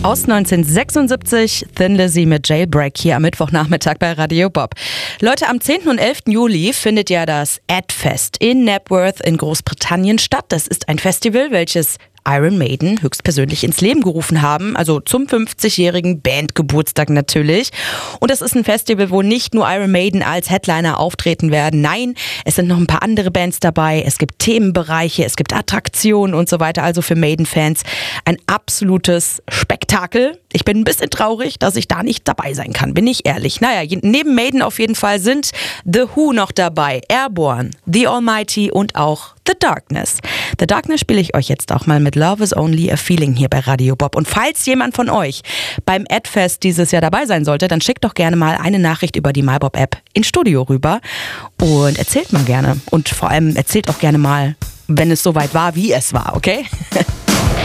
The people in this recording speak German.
aus 1976, Thin Lizzy mit Jailbreak hier am Mittwochnachmittag bei Radio Bob. Leute, am 10. und 11. Juli findet ja das Adfest in Knebworth in Großbritannien statt. Das ist ein Festival, welches Iron Maiden höchstpersönlich ins Leben gerufen haben, also zum 50-jährigen Bandgeburtstag natürlich. Und das ist ein Festival, wo nicht nur Iron Maiden als Headliner auftreten werden. Nein, es sind noch ein paar andere Bands dabei. Es gibt Themenbereiche, es gibt Attraktionen und so weiter. Also für Maiden-Fans ein absolutes Spektakel. Ich bin ein bisschen traurig, dass ich da nicht dabei sein kann, bin ich ehrlich. Naja, neben Maiden auf jeden Fall sind The Who noch dabei, Airborne, The Almighty und auch The Darkness. The Darkness spiele ich euch jetzt auch mal mit Love is Only a Feeling hier bei Radio Bob. Und falls jemand von euch beim Adfest dieses Jahr dabei sein sollte, dann schickt doch gerne mal eine Nachricht über die MyBob-App ins Studio rüber und erzählt mal gerne. Und vor allem erzählt auch gerne mal, wenn es soweit war, wie es war, okay?